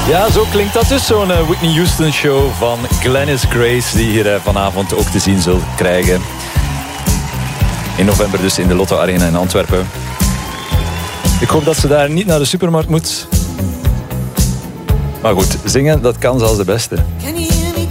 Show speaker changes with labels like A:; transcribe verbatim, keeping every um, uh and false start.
A: Ja, zo klinkt dat dus, zo'n uh, Whitney Houston show van Glennis Grace, die hier uh, vanavond ook te zien zult krijgen. In november dus in de Lotto Arena in Antwerpen. Ik hoop dat ze daar niet naar de supermarkt moet. Maar goed, zingen, dat kan zelfs de beste.